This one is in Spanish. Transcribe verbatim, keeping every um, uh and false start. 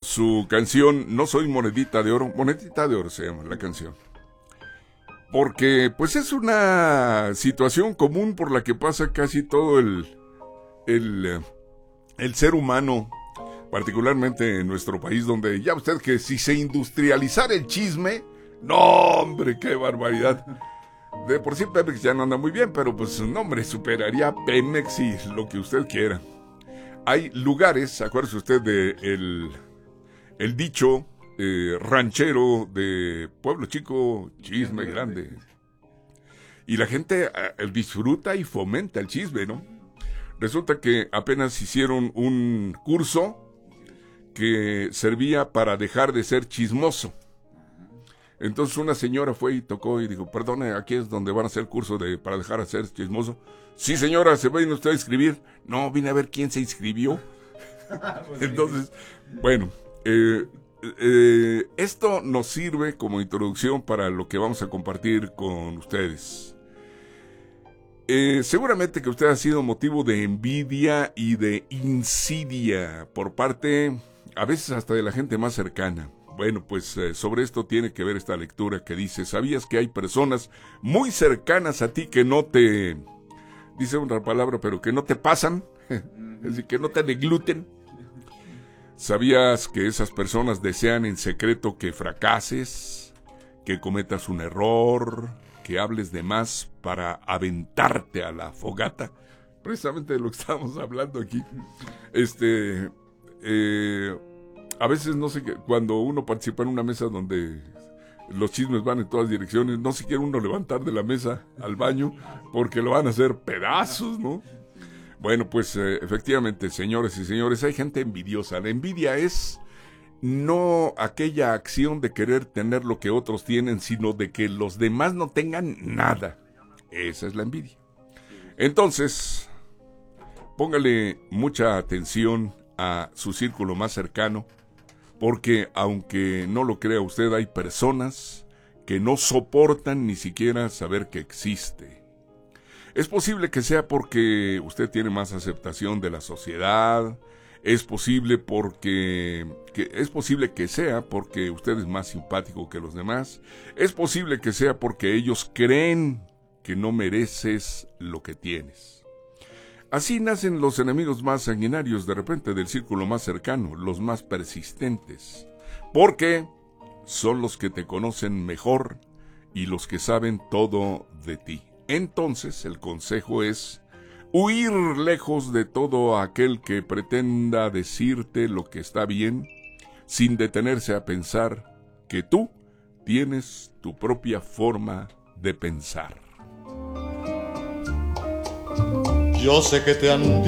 su canción No Soy Monedita de Oro. Monedita de Oro se llama la canción. Porque pues es una situación común por la que pasa casi todo el, el, el ser humano, particularmente en nuestro país, donde ya usted que si se industrializara el chisme, no hombre, qué barbaridad. De por sí Pemex ya no anda muy bien, pero pues no hombre, superaría Pemex y lo que usted quiera. Hay lugares, acuérdese usted de el, el dicho eh, ranchero de pueblo chico, chisme grande. Y la gente eh, disfruta y fomenta el chisme, ¿no? Resulta que apenas hicieron un curso que servía para dejar de ser chismoso. Entonces una señora fue y tocó y dijo, perdone, aquí es donde van a hacer el curso de para dejar de ser chismoso. Sí, señora, ¿se viene usted a inscribir? No, vine a ver quién se inscribió. Entonces, bueno, eh, eh, esto nos sirve como introducción para lo que vamos a compartir con ustedes. Eh, seguramente que usted ha sido motivo de envidia y de insidia por parte, a veces hasta de la gente más cercana. Bueno, pues eh, sobre esto tiene que ver esta lectura que dice, ¿sabías que hay personas muy cercanas a ti que no te, dice una palabra, pero que no te pasan? Es decir, que no te degluten. ¿Sabías que esas personas desean en secreto que fracases, que cometas un error, que hables de más para aventarte a la fogata? Precisamente de lo que estábamos hablando aquí. Este... Eh, A veces no sé, cuando uno participa en una mesa donde los chismes van en todas direcciones, no se quiere uno levantar de la mesa al baño porque lo van a hacer pedazos, ¿no? Bueno, pues eh, efectivamente, señores y señores, hay gente envidiosa. La envidia es no aquella acción de querer tener lo que otros tienen, sino de que los demás no tengan nada. Esa es la envidia. Entonces, póngale mucha atención a su círculo más cercano, porque aunque no lo crea usted, hay personas que no soportan ni siquiera saber que existe. Es posible que sea porque usted tiene más aceptación de la sociedad, es posible porque que, es posible que sea porque usted es más simpático que los demás, es posible que sea porque ellos creen que no mereces lo que tienes. Así nacen los enemigos más sanguinarios de repente del círculo más cercano, los más persistentes, porque son los que te conocen mejor y los que saben todo de ti. Entonces el consejo es huir lejos de todo aquel que pretenda decirte lo que está bien, sin detenerse a pensar que tú tienes tu propia forma de pensar. Yo sé que te han